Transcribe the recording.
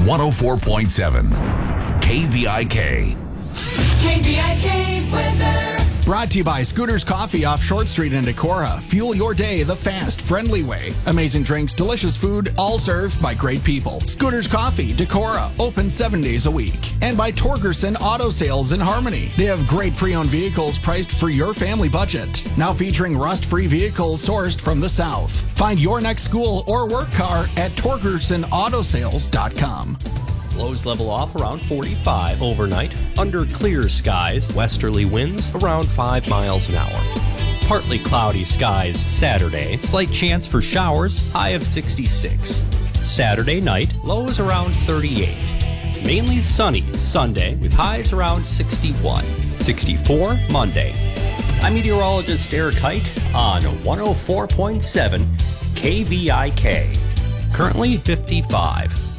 104.7 KVIK. KVIK weather. Brought to you by Scooters Coffee off Short Street in Decorah. Fuel your day the fast, friendly way. Amazing drinks, delicious food, all served by great people. Scooters Coffee, Decorah, open 7 days a week. And by Torgerson Auto Sales in Harmony. They have great pre-owned vehicles priced for your family budget. Now featuring rust-free vehicles sourced from the South. Find your next school or work car at TorgersonAutoSales.com. Lows level off around 45 overnight. Under clear skies, westerly winds around 5 miles an hour. Partly cloudy skies Saturday. Slight chance for showers, high of 66. Saturday night, lows around 38. Mainly sunny Sunday with highs around 61. 64 Monday. I'm meteorologist Eric Height on 104.7 KVIK. Currently 55.